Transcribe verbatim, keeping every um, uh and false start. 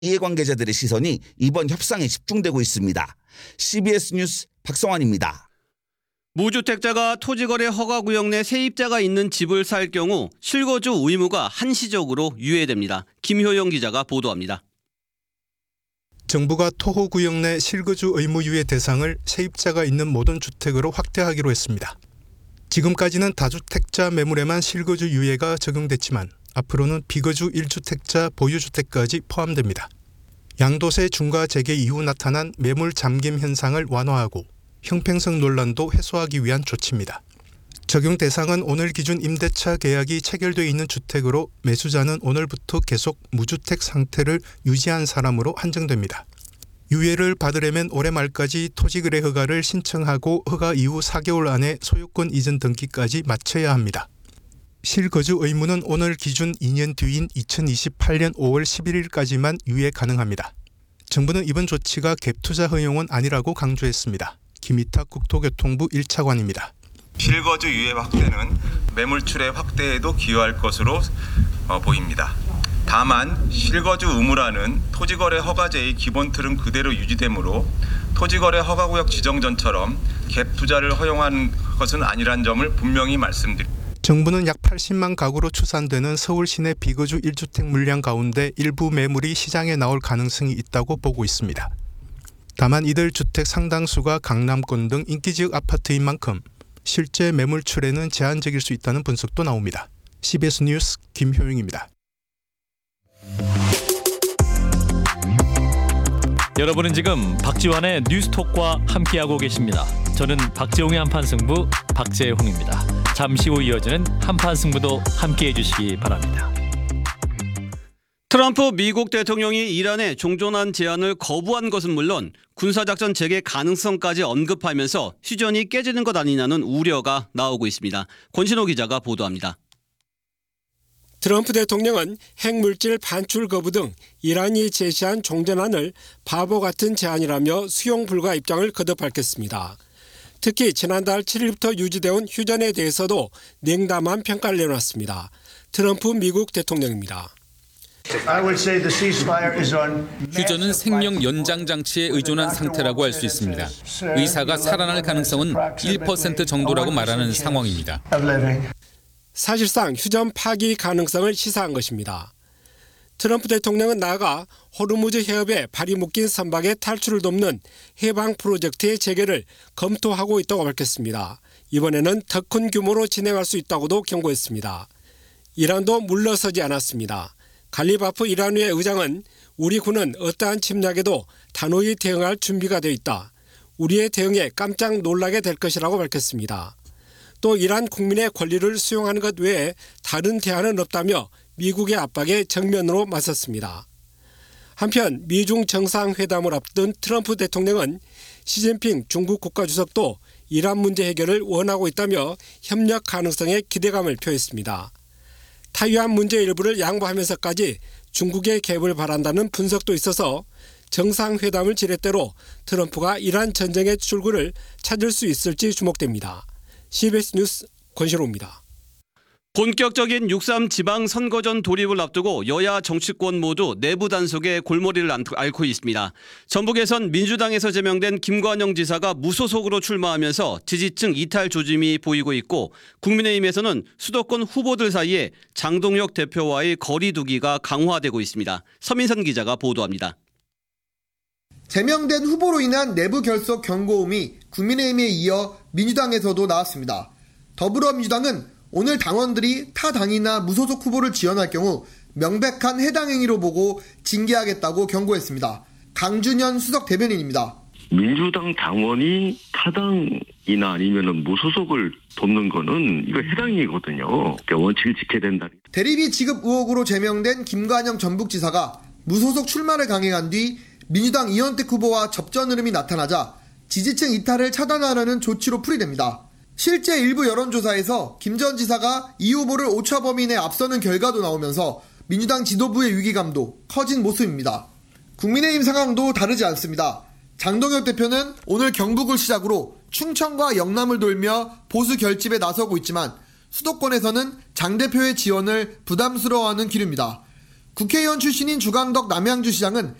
이해관계자들의 시선이 이번 협상에 집중되고 있습니다. 씨비에스 뉴스 박성환입니다. 무주택자가 토지거래 허가구역 내 세입자가 있는 집을 살 경우 실거주 의무가 한시적으로 유예됩니다. 김효영 기자가 보도합니다. 정부가 토호구역 내 실거주 의무 유예 대상을 세입자가 있는 모든 주택으로 확대하기로 했습니다. 지금까지는 다주택자 매물에만 실거주 유예가 적용됐지만 앞으로는 비거주 일 주택자 보유주택까지 포함됩니다. 양도세 중과 재개 이후 나타난 매물 잠김 현상을 완화하고 형평성 논란도 해소하기 위한 조치입니다. 적용 대상은 오늘 기준 임대차 계약이 체결되어 있는 주택으로 매수자는 오늘부터 계속 무주택 상태를 유지한 사람으로 한정됩니다. 유예를 받으려면 올해 말까지 토지거래 허가를 신청하고 허가 이후 사 개월 안에 소유권 이전 등기까지 마쳐야 합니다. 실거주 의무는 오늘 기준 이 년 뒤인 이천이십팔 년 오월 십일일까지만 유예 가능합니다. 정부는 이번 조치가 갭투자 허용은 아니라고 강조했습니다. 김희탁 국토교통부 일 차관입니다. 실거주 유예 확대는 매물출의 확대에도 기여할 것으로 어, 보입니다. 다만 실거주 의무라는 토지거래 허가제의 기본 틀은 그대로 유지되므로 토지거래 허가구역 지정 전처럼 갭 투자를 허용한 것은 아니란 점을 분명히 말씀드립니다. 정부는 약 팔십만 가구로 추산되는 서울 시내 비거주 일 주택 물량 가운데 일부 매물이 시장에 나올 가능성이 있다고 보고 있습니다. 다만 이들 주택 상당수가 강남권 등 인기지역 아파트인 만큼 실제 매물출에는 제한적일 수 있다는 분석도 나옵니다. 씨비에스 뉴스 김효영입니다. 여러분은 지금 박지환의 뉴스톡과 함께하고 계십니다. 저는 박재홍의 한판승부 박재홍입니다. 잠시 후 이어지는 한판승부도 함께해 주시기 바랍니다. 트럼프 미국 대통령이 이란의 종전안 제안을 거부한 것은 물론 군사작전 재개 가능성까지 언급하면서 휴전이 깨지는 것 아니냐는 우려가 나오고 있습니다. 권신호 기자가 보도합니다. 트럼프 대통령은 핵물질 반출 거부 등 이란이 제시한 종전안을 바보 같은 제안이라며 수용 불가 입장을 거듭 밝혔습니다. 특히 지난달 칠일부터 유지되어 온 휴전에 대해서도 냉담한 평가를 내놨습니다. 트럼프 미국 대통령입니다. 휴전은 생명 연장 장치에 의존한 상태라고 할 수 있습니다. 의사가 살아날 가능성은 일 퍼센트 정도라고 말하는 상황입니다. 사실상 휴전 파기 가능성을 시사한 것입니다. 트럼프 대통령은 나아가 호르무즈 해협에 발이 묶인 선박의 탈출을 돕는 해방 프로젝트의 재개를 검토하고 있다고 밝혔습니다. 이번에는 더 큰 규모로 진행할 수 있다고도 경고했습니다. 이란도 물러서지 않았습니다. 갈리바프 이란위의 의장은 우리 군은 어떠한 침략에도 단호히 대응할 준비가 되어 있다. 우리의 대응에 깜짝 놀라게 될 것이라고 밝혔습니다. 또 이란 국민의 권리를 수용하는 것 외에 다른 대안은 없다며 미국의 압박에 정면으로 맞섰습니다. 한편 미중 정상회담을 앞둔 트럼프 대통령은 시진핑 중국 국가주석도 이란 문제 해결을 원하고 있다며 협력 가능성에 기대감을 표했습니다. 타이완 문제 일부를 양보하면서까지 중국의 개입을 바란다는 분석도 있어서 정상회담을 지렛대로 트럼프가 이란 전쟁의 출구를 찾을 수 있을지 주목됩니다. 씨비에스 뉴스 권신호입니다. 본격적인 육삼 지방선거전 돌입을 앞두고 여야 정치권 모두 내부 단속에 골머리를 앓고 있습니다. 전북에선 민주당에서 제명된 김관영 지사가 무소속으로 출마하면서 지지층 이탈 조짐이 보이고 있고 국민의힘에서는 수도권 후보들 사이에 장동혁 대표와의 거리 두기가 강화되고 있습니다. 서민선 기자가 보도합니다. 제명된 후보로 인한 내부 결속 경고음이 국민의힘에 이어 민주당에서도 나왔습니다. 더불어민주당은 오늘 당원들이 타 당이나 무소속 후보를 지원할 경우 명백한 해당 행위로 보고 징계하겠다고 경고했습니다. 강준현 수석 대변인입니다. 민주당 당원이 타당이나 아니면 무소속을 돕는 거는 이거 해당이거든요. 그러니까 원칙을 지켜야 된다. 대리비 지급 의혹으로 제명된 김관영 전북지사가 무소속 출마를 강행한 뒤 민주당 이현택 후보와 접전 흐름이 나타나자 지지층 이탈을 차단하려는 조치로 풀이됩니다. 실제 일부 여론조사에서 김 전 지사가 이 후보를 오차 범위 내 앞서는 결과도 나오면서 민주당 지도부의 위기감도 커진 모습입니다. 국민의힘 상황도 다르지 않습니다. 장동혁 대표는 오늘 경북을 시작으로 충청과 영남을 돌며 보수 결집에 나서고 있지만 수도권에서는 장 대표의 지원을 부담스러워하는 기류입니다. 국회의원 출신인 주광덕 남양주시장은